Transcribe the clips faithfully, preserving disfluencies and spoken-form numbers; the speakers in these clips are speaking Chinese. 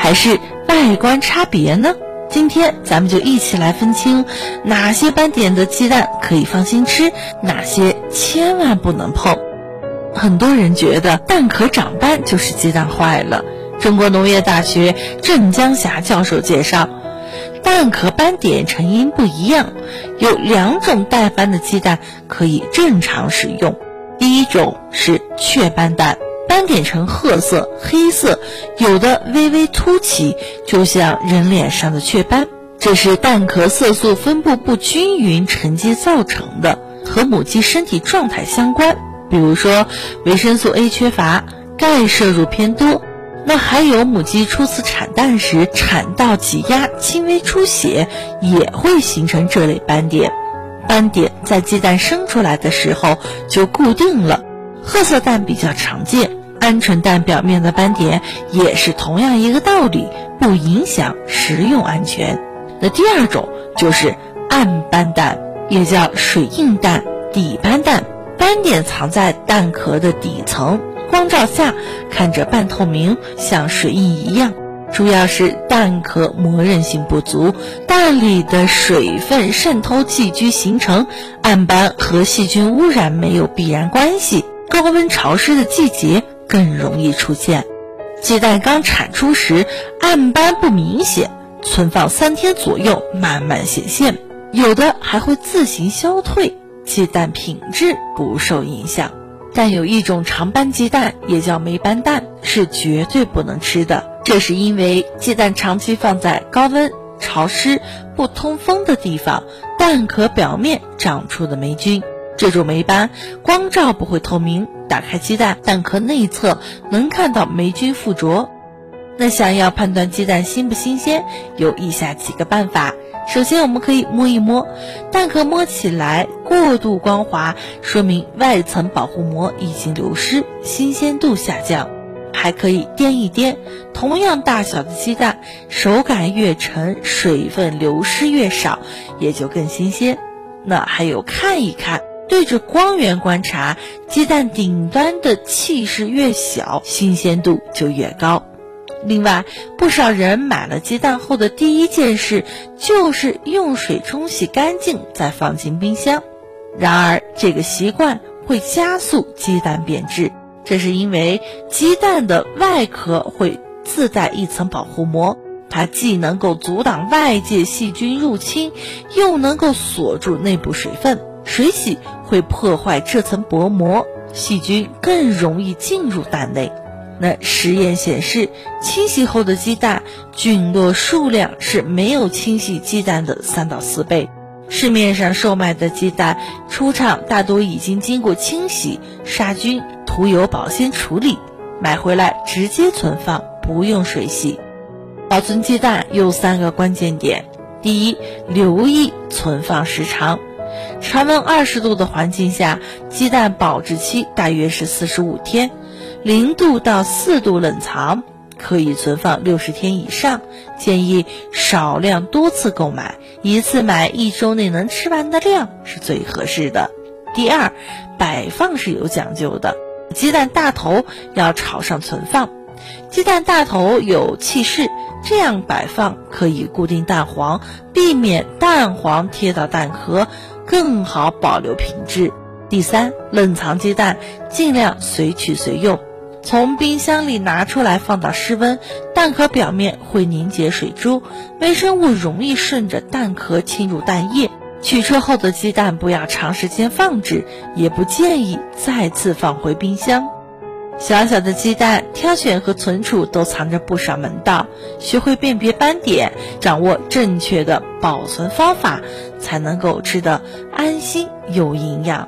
还是外观差别呢？今天咱们就一起来分清哪些斑点的鸡蛋可以放心吃，哪些千万不能碰。很多人觉得蛋壳长斑就是鸡蛋坏了。中国农业大学郑江霞教授介绍，蛋壳斑点成因不一样，有两种带斑的鸡蛋可以正常使用。第一种是雀斑蛋，斑点呈褐色、黑色，有的微微凸起，就像人脸上的雀斑，这是蛋壳色素分布不均匀沉积造成的，和母鸡身体状态相关，比如说维生素 A 缺乏，钙摄入偏多。那还有母鸡初次产蛋时产道挤压、轻微出血，也会形成这类斑点。斑点在鸡蛋生出来的时候就固定了，褐色蛋比较常见，鹌鹑蛋表面的斑点也是同样一个道理，不影响食用安全。那第二种就是暗斑蛋，也叫水印蛋、底斑蛋，斑点藏在蛋壳的底层，光照下看着半透明，像水印一样，主要是蛋壳膜韧性不足，蛋里的水分渗透寄居形成。暗斑和细菌污染没有必然关系，高温潮湿的季节更容易出现。鸡蛋刚产出时暗斑不明显，存放三天左右慢慢显现，有的还会自行消退，鸡蛋品质不受影响。但有一种长斑鸡蛋，也叫霉斑蛋，是绝对不能吃的。这是因为鸡蛋长期放在高温、潮湿、不通风的地方，蛋壳表面长出的霉菌。这种霉斑光照不会透明，打开鸡蛋，蛋壳内侧能看到霉菌附着。那想要判断鸡蛋新不新鲜，有以下几个办法。首先我们可以摸一摸，蛋壳摸起来过度光滑，说明外层保护膜已经流失，新鲜度下降。还可以掂一掂，同样大小的鸡蛋，手感越沉，水分流失越少，也就更新鲜。那还有看一看，对着光源观察，鸡蛋顶端的气势越小，新鲜度就越高。另外，不少人买了鸡蛋后的第一件事就是用水冲洗干净再放进冰箱。然而这个习惯会加速鸡蛋变质，这是因为鸡蛋的外壳会自带一层保护膜，它既能够阻挡外界细菌入侵，又能够锁住内部水分。水洗会破坏这层薄膜，细菌更容易进入蛋内。那实验显示，清洗后的鸡蛋菌落数量是没有清洗鸡蛋的三到四倍。市面上售卖的鸡蛋出厂大多已经经过清洗、杀菌、涂油保鲜处理，买回来直接存放，不用水洗。保存鸡蛋有三个关键点。第一，留意存放时长。常温二十度的环境下，鸡蛋保质期大约是四十五天，零度到四度冷藏可以存放六十天以上，建议少量多次购买，一次买一周内能吃完的量是最合适的。第二，摆放是有讲究的，鸡蛋大头要朝上存放，鸡蛋大头有气势，这样摆放可以固定蛋黄，避免蛋黄贴到蛋壳，更好保留品质。第三，冷藏鸡蛋尽量随取随用，从冰箱里拿出来放到室温，蛋壳表面会凝结水珠，微生物容易顺着蛋壳侵入蛋液。取出后的鸡蛋不要长时间放置，也不建议再次放回冰箱。小小的鸡蛋挑选和存储都藏着不少门道，学会辨别斑点，掌握正确的保存方法，才能够吃得安心有营养。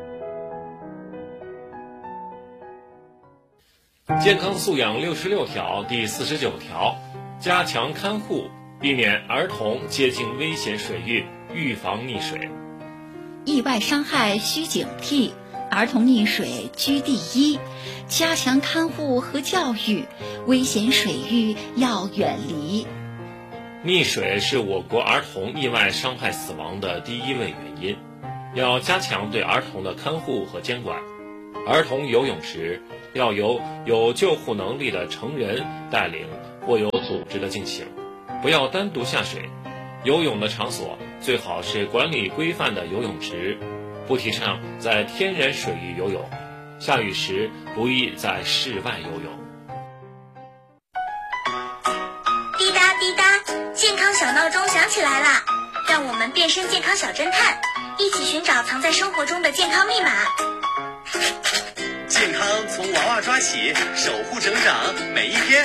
健康素养六十六条第四十九条，加强看护，避免儿童接近危险水域，预防溺水。 意外伤害需警惕，儿童溺水居第一，加强看护和教育，危险水域要远离。 溺水是我国儿童意外伤害死亡的第一位原因，要加强对儿童的看护和监管。儿童游泳时，要由有救护能力的成人带领或有组织的进行，不要单独下水。游泳的场所最好是管理规范的游泳池，不提倡在天然水域游泳，下雨时不宜在室外游泳。 滴答滴答，健康小闹钟响起来了，让我们变身健康小侦探，一起寻找藏在生活中的健康密码。 健康从娃娃抓起，守护成长每一天。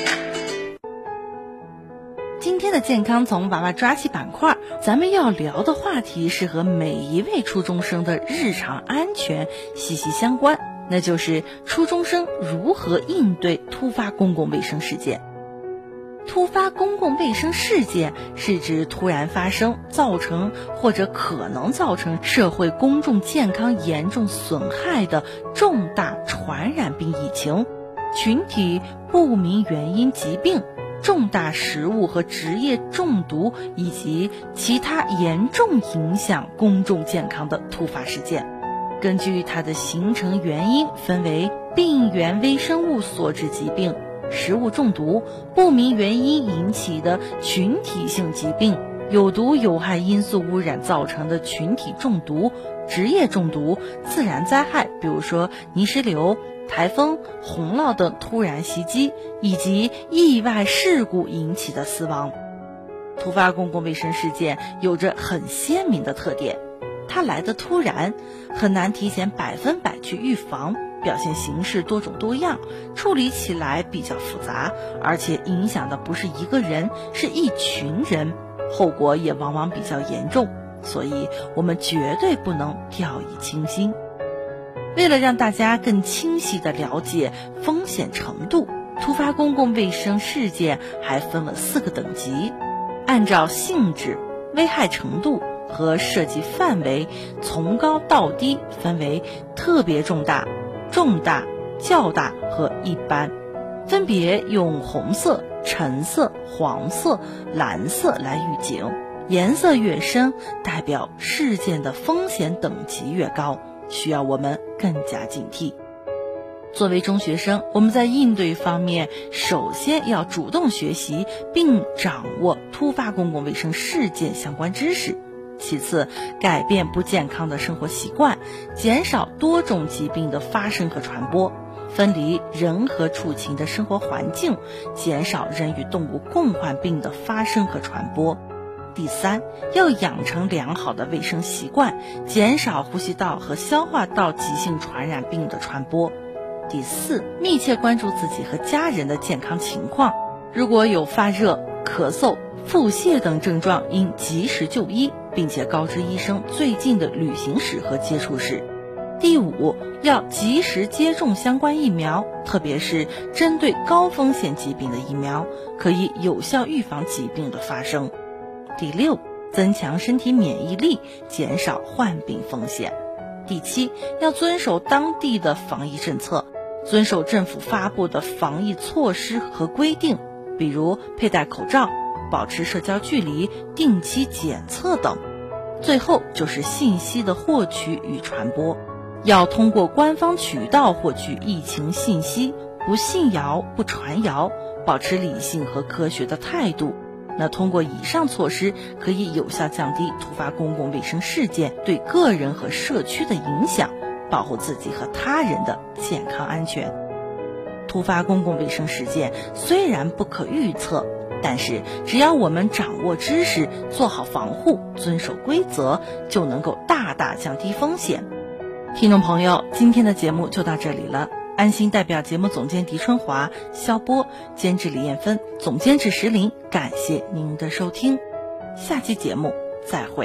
今天的健康从娃娃抓起板块，咱们要聊的话题是和每一位初中生的日常安全息息相关，那就是初中生如何应对突发公共卫生事件。突发公共卫生事件是指突然发生、造成或者可能造成社会公众健康严重损害的重大传染病疫情、群体不明原因疾病、重大食物和职业中毒以及其他严重影响公众健康的突发事件。根据它的形成原因分为病原微生物所致疾病、食物中毒、不明原因引起的群体性疾病、有毒有害因素污染造成的群体中毒、职业中毒、自然灾害，比如说泥石流、台风、洪涝等突然袭击，以及意外事故引起的死亡。突发公共卫生事件有着很鲜明的特点，它来得突然，很难提前百分百去预防，表现形式多种多样，处理起来比较复杂，而且影响的不是一个人，是一群人，后果也往往比较严重，所以我们绝对不能掉以轻心。为了让大家更清晰地了解风险程度，突发公共卫生事件还分了四个等级，按照性质、危害程度和涉及范围从高到低分为特别重大、重大、较大和一般，分别用红色、橙色、黄色、蓝色来预警，颜色越深代表事件的风险等级越高，需要我们更加警惕。作为中学生，我们在应对方面首先要主动学习并掌握突发公共卫生事件相关知识，其次改变不健康的生活习惯，减少多种疾病的发生和传播，分离人和畜禽的生活环境，减少人与动物共患病的发生和传播。第三，要养成良好的卫生习惯，减少呼吸道和消化道急性传染病的传播。第四，密切关注自己和家人的健康情况，如果有发热、咳嗽、腹泻等症状，应及时就医，并且告知医生最近的旅行史和接触史。第五，要及时接种相关疫苗，特别是针对高风险疾病的疫苗，可以有效预防疾病的发生。第六，增强身体免疫力，减少患病风险。第七，要遵守当地的防疫政策，遵守政府发布的防疫措施和规定，比如佩戴口罩、保持社交距离、定期检测等。最后就是信息的获取与传播，要通过官方渠道获取疫情信息，不信谣、不传谣，保持理性和科学的态度。那通过以上措施，可以有效降低突发公共卫生事件对个人和社区的影响，保护自己和他人的健康安全。突发公共卫生事件虽然不可预测，但是只要我们掌握知识，做好防护，遵守规则，就能够大大降低风险。听众朋友，今天的节目就到这里了。安心代表节目总监狄春华、肖波，监制李艳芬，总监制石林，感谢您的收听，下期节目再会。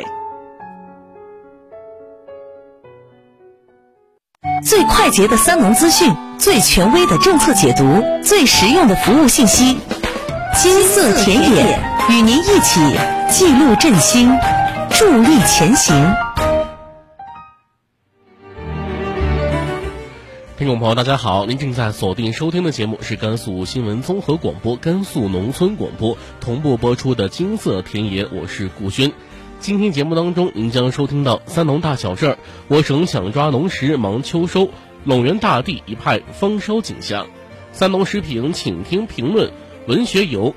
最快捷的三农资讯，最权威的政策解读，最实用的服务信息，金色田野与您一起记录振兴，助力前行。 听众朋友大家好，您正在锁定收听的节目是甘肃新闻综合广播甘肃农村广播同步播出的金色田野，我是顾轩。今天节目当中您将收听到三农大小事儿，我省想抓农时忙秋收，陇源大地一派丰收景象。三农时评请听评论， 文学游